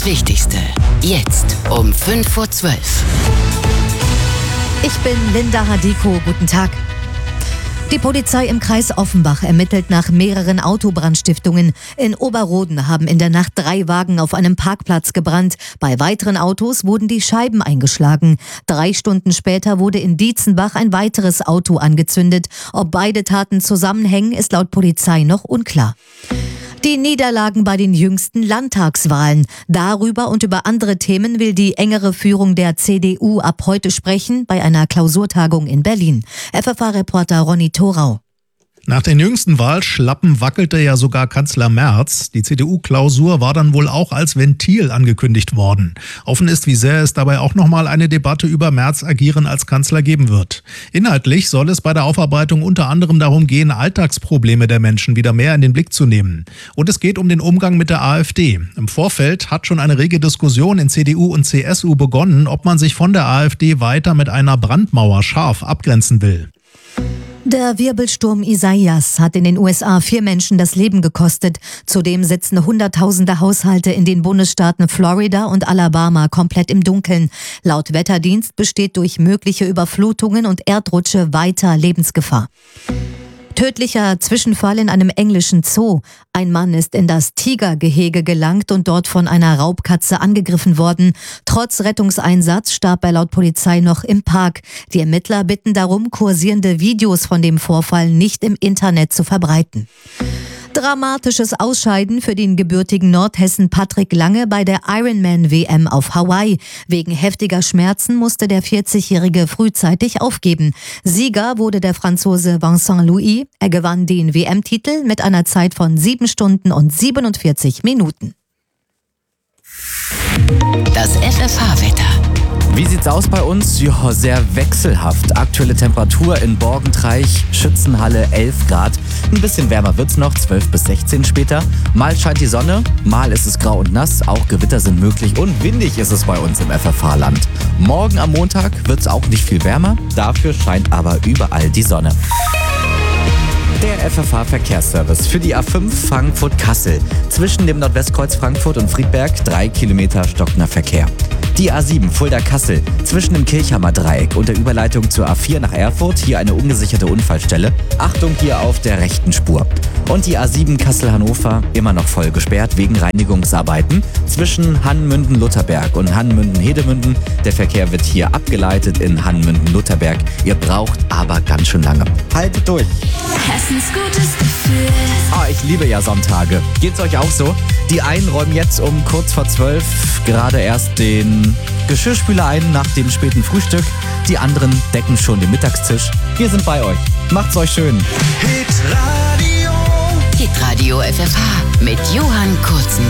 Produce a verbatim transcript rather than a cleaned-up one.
Das Wichtigste. Jetzt um fünf vor zwölf. Ich bin Linda Hadiko. Guten Tag. Die Polizei im Kreis Offenbach ermittelt nach mehreren Autobrandstiftungen. In Oberroden haben in der Nacht drei Wagen auf einem Parkplatz gebrannt. Bei weiteren Autos wurden die Scheiben eingeschlagen. Drei Stunden später wurde in Dietzenbach ein weiteres Auto angezündet. Ob beide Taten zusammenhängen, ist laut Polizei noch unklar. Die Niederlagen bei den jüngsten Landtagswahlen. Darüber und über andere Themen will die engere Führung der C D U ab heute sprechen bei einer Klausurtagung in Berlin. F F A-Reporter Ronny Thorau. Nach den jüngsten Wahlschlappen wackelte ja sogar Kanzler Merz. Die C D U-Klausur war dann wohl auch als Ventil angekündigt worden. Offen ist, wie sehr es dabei auch nochmal eine Debatte über Merz' Agieren als Kanzler geben wird. Inhaltlich soll es bei der Aufarbeitung unter anderem darum gehen, Alltagsprobleme der Menschen wieder mehr in den Blick zu nehmen. Und es geht um den Umgang mit der AfD. Im Vorfeld hat schon eine rege Diskussion in C D U und C S U begonnen, ob man sich von der AfD weiter mit einer Brandmauer scharf abgrenzen will. Der Wirbelsturm Isaias hat in den U S A vier Menschen das Leben gekostet. Zudem sitzen Hunderttausende Haushalte in den Bundesstaaten Florida und Alabama komplett im Dunkeln. Laut Wetterdienst besteht durch mögliche Überflutungen und Erdrutsche weiter Lebensgefahr. Tödlicher Zwischenfall in einem englischen Zoo. Ein Mann ist in das Tigergehege gelangt und dort von einer Raubkatze angegriffen worden. Trotz Rettungseinsatz starb er laut Polizei noch im Park. Die Ermittler bitten darum, kursierende Videos von dem Vorfall nicht im Internet zu verbreiten. Dramatisches Ausscheiden für den gebürtigen Nordhessen Patrick Lange bei der Ironman-W M auf Hawaii. Wegen heftiger Schmerzen musste der vierzigjährige frühzeitig aufgeben. Sieger wurde der Franzose Vincent Louis. Er gewann den W M-Titel mit einer Zeit von sieben Stunden und siebenundvierzig Minuten. Das F F H-Wetter. Wie sieht's aus bei uns? Ja, sehr wechselhaft. Aktuelle Temperatur in Borgentreich, Schützenhalle elf Grad. Ein bisschen wärmer wird's noch, zwölf bis sechzehn später. Mal scheint die Sonne, mal ist es grau und nass. Auch Gewitter sind möglich und windig ist es bei uns im F F H-Land. Morgen am Montag wird's auch nicht viel wärmer. Dafür scheint aber überall die Sonne. Der F F H-Verkehrsservice für die A fünf Frankfurt-Kassel. Zwischen dem Nordwestkreuz Frankfurt und Friedberg drei Kilometer stockender Verkehr. Die A sieben Fulda-Kassel zwischen dem Kirchhammer Dreieck und der Überleitung zur A vier nach Erfurt. Hier eine ungesicherte Unfallstelle. Achtung hier auf der rechten Spur. Und die A sieben Kassel-Hannover immer noch voll gesperrt wegen Reinigungsarbeiten zwischen Hannmünden-Lutherberg und Hannmünden-Hedemünden. Der Verkehr wird hier abgeleitet in Hannmünden-Lutherberg. Ihr braucht aber ganz schön lange. Haltet durch! Hessens gutes Gefühl. Ah, ich liebe ja Sonntage. Geht's euch auch so? Die einen räumen jetzt um kurz vor zwölf gerade erst den Geschirrspüler ein nach dem späten Frühstück. Die anderen decken schon den Mittagstisch. Wir sind bei euch. Macht's euch schön. Hitradio F F H mit Johann Kurzen.